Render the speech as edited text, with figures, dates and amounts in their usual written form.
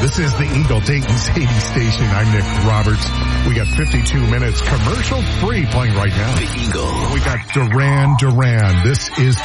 This is the Eagle Dayton's 80 station. I'm Nick Roberts. We got 52 minutes commercial free playing right now. The Eagle. We got Duran Duran. This is